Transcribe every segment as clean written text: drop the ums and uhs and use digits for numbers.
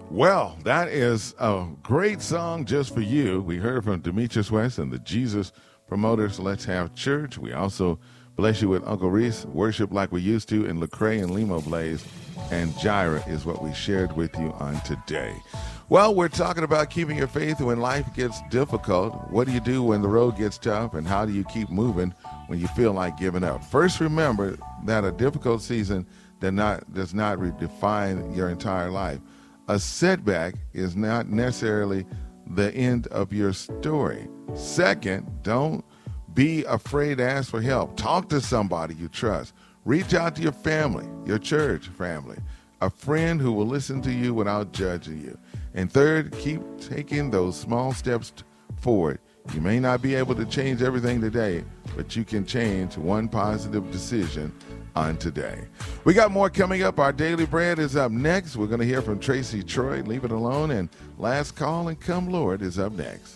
Well, that is a great song just for you. We heard from Demetrius West and the Jesus Promoters, Let's Have Church. We also bless you with Uncle Reese, Worship Like We Used To, and Lecrae and Limo Blaze, and Jireh is what we shared with you on today. Well, we're talking about keeping your faith when life gets difficult. What do you do when the road gets tough, and how do you keep moving when you feel like giving up? First, remember that a difficult season does not redefine your entire life. A setback is not necessarily the end of your story. Second, don't be afraid to ask for help. Talk to somebody you trust. Reach out to your family, your church family, a friend who will listen to you without judging you. And third, keep taking those small steps forward. You may not be able to change everything today, but you can change one positive decision on today. We got more coming up. Our Daily Bread is up next. We're going to hear from Tracy Troy, Leave It Alone, and Last Call and Come Lord is up next.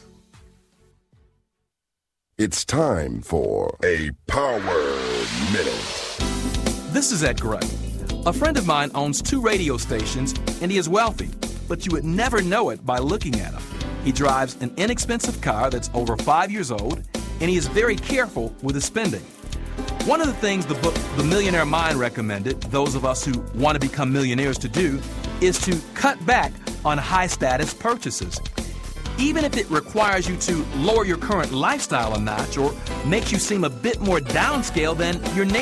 It's time for a Power Minute. This is Ed Gray. A friend of mine owns 2 radio stations, and he is wealthy, but you would never know it by looking at him. He drives an inexpensive car that's over 5 years old, and he is very careful with his spending. One of the things the book The Millionaire Mind recommended those of us who want to become millionaires to do is to cut back on high-status purchases. Even if it requires you to lower your current lifestyle a notch or makes you seem a bit more downscale than your neighbor.